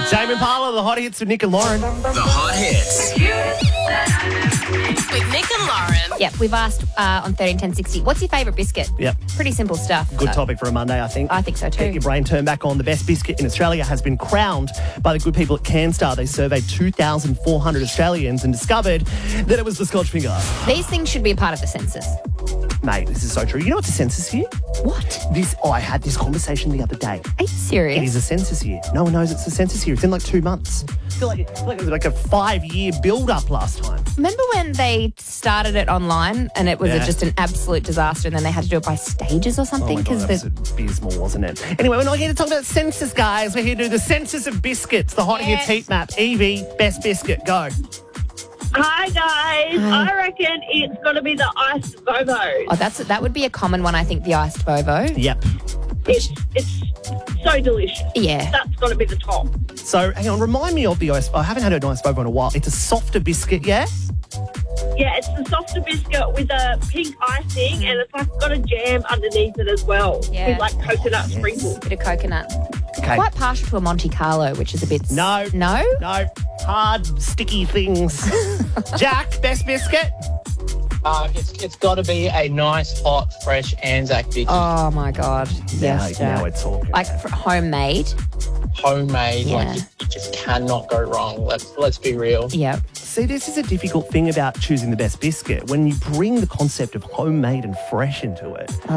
Tame Impala, the hot hits with Nick and Lauren. The hot hits. With Nick and Lauren. Yep, we've asked on 131060, what's your favourite biscuit? Yep. Pretty simple stuff. Good topic for a Monday, I think. I think so too. Get your brain turned back on. The best biscuit in Australia has been crowned by the good people at CanStar. They surveyed 2,400 Australians and discovered that it was the Scotch finger. These things should be a part of the census. Mate, this is so true. You know what's a census year? What? I had this conversation the other day. Are you serious? It is a census year. No one knows it's a census year. It's in like 2 months. I feel like it was like a 5-year build-up last time. Remember when they started it online and it was just an absolute disaster and then they had to do it by stages or something? Oh my God, that was abysmal, wasn't it? Anyway, we're not here to talk about census, guys. We're here to do the census of biscuits, the hot hits heat map. Evie, best biscuit, go. Hi guys, I reckon it's got to be the iced Vovo. Oh, that would be a common one, I think, the iced Vovo. Yep. It's so delicious. Yeah. That's got to be the top. So, hang on, remind me of the ice. I haven't had an ice Vovo in a while. It's a softer biscuit, yeah? Yeah, it's the softer biscuit with a pink icing and it's like got a jam underneath it as well. Yeah. With like coconut sprinkles. Bit of coconut. Okay. Quite partial to a Monte Carlo, which is a bit... No. No? No. Hard, sticky things. Jack, best biscuit? It's got to be a nice, hot, fresh Anzac Dickie. Oh, my God. Yes, now Jack. we're talking. Like homemade. Homemade, Yeah. like you just cannot go wrong. Let's be real. Yep. See, this is a difficult thing about choosing the best biscuit. When you bring the concept of homemade and fresh into it,